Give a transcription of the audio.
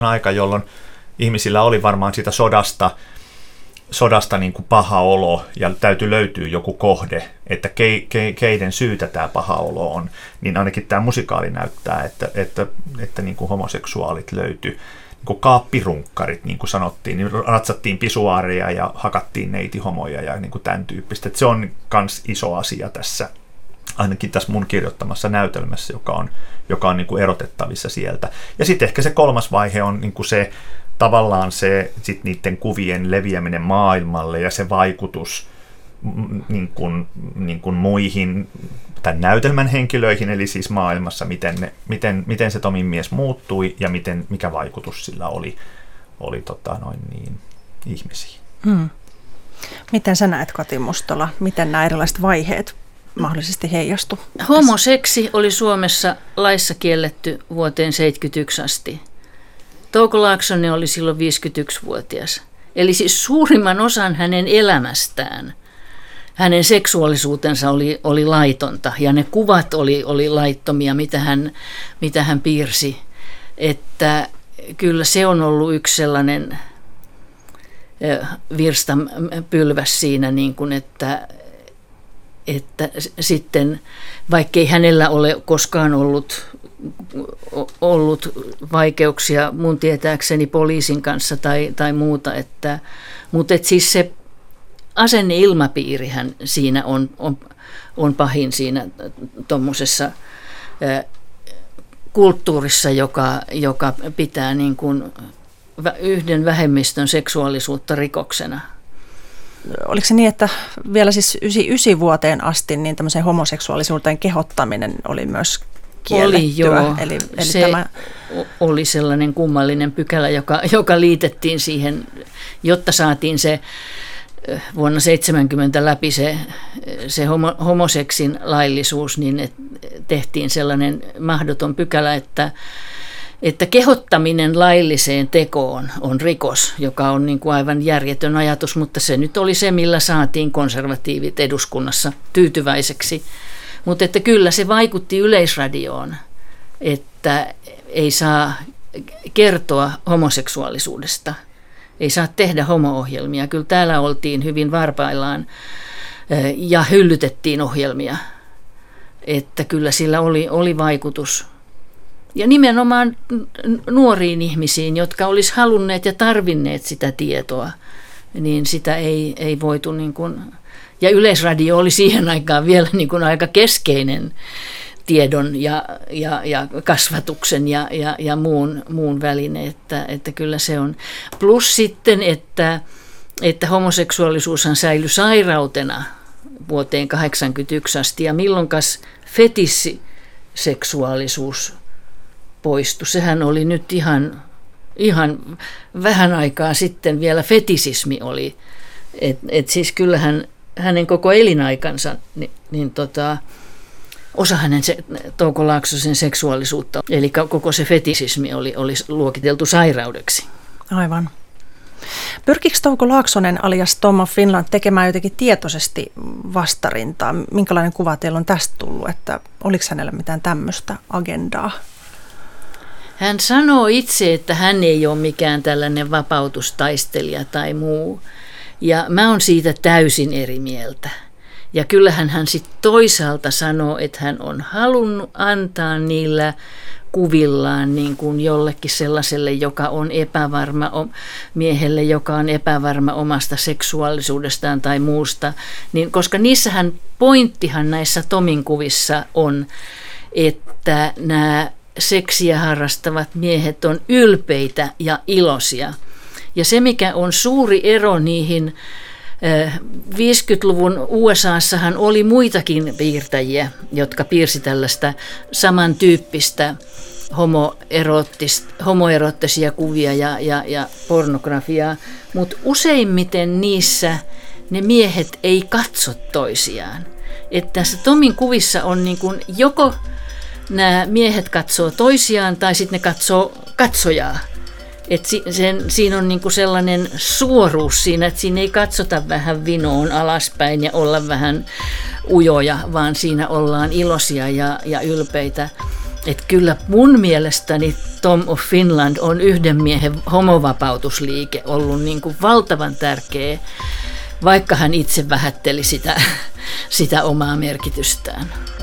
aika, jolloin ihmisillä oli varmaan siitä sodasta niin kuin paha olo ja täytyy löytyä joku kohde, että keiden syytä tämä paha olo on, niin ainakin tämä musikaali näyttää, että niin kuin homoseksuaalit löytyi. Niin kuin kaappirunkkarit, niin kuin sanottiin, niin ratsattiin pisuaareja ja hakattiin neitihomoja ja niin kuin tämän tyyppistä. Että se on myös iso asia tässä, ainakin tässä mun kirjoittamassa näytelmässä, joka on niin kuin erotettavissa sieltä. Ja sitten ehkä se kolmas vaihe on niin kuin se tavallaan se sit niiden kuvien leviäminen maailmalle ja se vaikutus niin kuin muihin tämän näytelmän henkilöihin, eli siis maailmassa, miten se Tomin mies muuttui ja mikä vaikutus sillä oli ihmisiin. Miten sä näet, Kati Mustola, miten nämä erilaiset vaiheet mahdollisesti heijastu? Homoseksi oli Suomessa laissa kielletty vuoteen 1971 asti. Touko Laaksonen oli silloin 51-vuotias. Eli siis suurimman osan hänen elämästään, hänen seksuaalisuutensa oli laitonta ja ne kuvat oli laittomia, mitä hän piirsi. Että kyllä se on ollut yksi sellainen virstanpylväs siinä, niin kuin että sitten vaikkei hänellä ole koskaan ollut vaikeuksia mun tietääkseni poliisin kanssa tai muuta, mutta siis se asenneilmapiirihän siinä on pahin siinä tuommoisessa kulttuurissa, joka pitää niin kuin yhden vähemmistön seksuaalisuutta rikoksena. Oliko se niin, että vielä siis 99 vuoteen asti niin tämmöiseen homoseksuaalisuuteen kehottaminen oli myös kiellettyä? Oli, joo. Eli se tämä oli sellainen kummallinen pykälä, joka liitettiin siihen, jotta saatiin se vuonna 1970 läpi se homoseksin laillisuus, niin tehtiin sellainen mahdoton pykälä, että kehottaminen lailliseen tekoon on rikos, joka on niin kuin aivan järjetön ajatus, mutta se nyt oli se, millä saatiin konservatiivit eduskunnassa tyytyväiseksi. Mutta että kyllä se vaikutti Yleisradioon, että ei saa kertoa homoseksuaalisuudesta, ei saa tehdä homo-ohjelmia. Kyllä täällä oltiin hyvin varpaillaan ja hyllytettiin ohjelmia, että kyllä sillä oli vaikutus. Ja nimenomaan nuoriin ihmisiin, jotka olisi halunneet ja tarvinneet sitä tietoa, niin sitä ei voitu niin kuin. Ja Yleisradio oli siihen aikaan vielä niin kuin aika keskeinen tiedon ja kasvatuksen ja muun väline, että kyllä se on. Plus sitten, että homoseksuaalisuushan säilyi sairautena vuoteen 1981 asti, ja milloinkas fetissiseksuaalisuus poistui. Sehän oli nyt ihan vähän aikaa sitten vielä fetisismi oli. Et siis kyllähän hänen koko elinaikansa, osa hänen Touko Laaksosen seksuaalisuutta, eli koko se fetisismi oli luokiteltu sairaudeksi. Aivan. Pyrkikö Touko Laaksonen alias Tom of Finland tekemään jotenkin tietoisesti vastarintaa? Minkälainen kuva teillä on tästä tullut, että oliko hänellä mitään tämmöistä agendaa? Hän sanoo itse, että hän ei ole mikään tällainen vapautustaistelija tai muu. Ja mä oon siitä täysin eri mieltä. Ja kyllähän hän sitten toisaalta sanoo, että hän on halunnut antaa niillä kuvillaan niin kuin jollekin sellaiselle, joka on epävarma, miehelle, joka on epävarma omasta seksuaalisuudestaan tai muusta. Niin, koska niissähän pointtihan näissä Tomin kuvissa on, että nämä seksiä harrastavat miehet on ylpeitä ja iloisia. Ja se, mikä on suuri ero niihin, 50-luvun USAssahan oli muitakin piirtäjiä, jotka piirsi tällaista samantyyppistä homoerottisia kuvia ja pornografiaa, mutta useimmiten niissä ne miehet ei katso toisiaan. Että tässä Tomin kuvissa on niin kuin joko nämä miehet katsoo toisiaan tai sitten ne katsoo katsojaa. Että siinä on niinku sellainen suoruus siinä, että siinä ei katsota vähän vinoon alaspäin ja olla vähän ujoja, vaan siinä ollaan iloisia ja ylpeitä. Että kyllä mun mielestäni Tom of Finland on yhden miehen homovapautusliike ollut niin kuin valtavan tärkeä, vaikka hän itse vähätteli sitä omaa merkitystään.